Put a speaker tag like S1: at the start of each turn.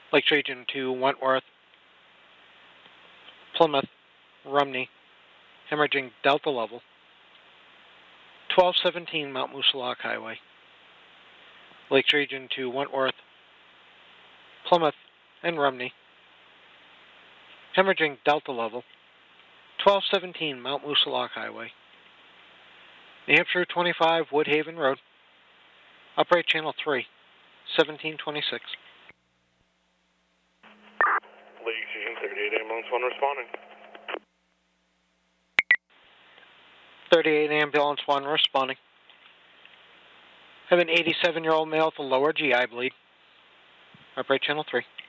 S1: Lakes Region 2, Wentworth, Plymouth, Rumney, hemorrhaging Delta level. 1217 Mount Moosilauke Highway. Lakes Region 2, Wentworth, Plymouth, and Rumney, hemorrhaging Delta level. 1217 Mount Moosilauke Highway. New Hampshire 25 Woodhaven Road. Upright Channel 3, 1726.
S2: Lakes Region 38 Ambulance 1 responding.
S1: 38 Ambulance 1 responding. Have an 87-year-old male with a lower GI bleed. Upright Channel 3.